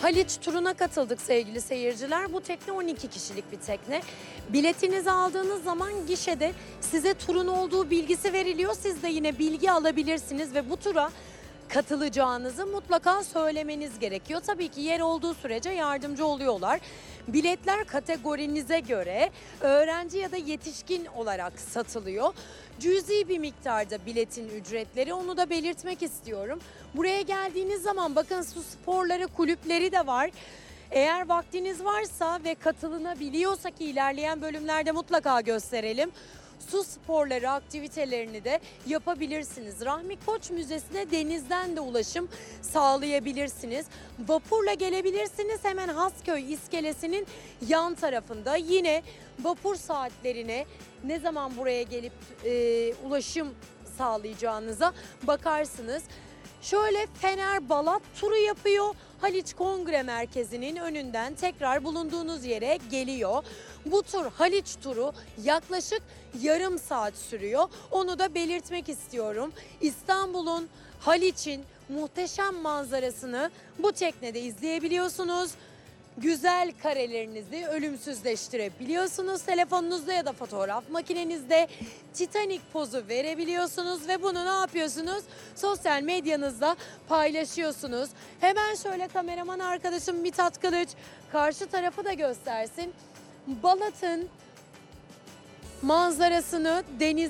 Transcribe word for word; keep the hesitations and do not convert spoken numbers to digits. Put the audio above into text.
Haliç turuna katıldık sevgili seyirciler. Bu tekne on iki kişilik bir tekne. Biletinizi aldığınız zaman gişede size turun olduğu bilgisi veriliyor. Siz de yine bilgi alabilirsiniz ve bu tura katılacağınızı mutlaka söylemeniz gerekiyor. Tabii ki yer olduğu sürece yardımcı oluyorlar. Biletler kategorinize göre öğrenci ya da yetişkin olarak satılıyor. Cüzi bir miktarda biletin ücretleri, onu da belirtmek istiyorum. Buraya geldiğiniz zaman bakın su sporları kulüpleri de var. Eğer vaktiniz varsa ve katılınabiliyorsa ki ilerleyen bölümlerde mutlaka gösterelim. Su sporları aktivitelerini de yapabilirsiniz. Rahmi Koç Müzesi'ne denizden de ulaşım sağlayabilirsiniz. Vapurla gelebilirsiniz. Hemen Hasköy iskelesinin yan tarafında. Yine vapur saatlerine ne zaman buraya gelip e, ulaşım sağlayacağınıza bakarsınız. Şöyle Fener Balat turu yapıyor. Haliç Kongre Merkezi'nin önünden tekrar bulunduğunuz yere geliyor. Bu tur Haliç turu yaklaşık yarım saat sürüyor. Onu da belirtmek istiyorum. İstanbul'un, Haliç'in muhteşem manzarasını bu teknede izleyebiliyorsunuz. Güzel karelerinizi ölümsüzleştirebiliyorsunuz. Telefonunuzda ya da fotoğraf makinenizde Titanic pozu verebiliyorsunuz ve bunu ne yapıyorsunuz? Sosyal medyanızda paylaşıyorsunuz. Hemen şöyle kameraman arkadaşım Mithat Kılıç karşı tarafı da göstersin. Balat'ın manzarasını deniz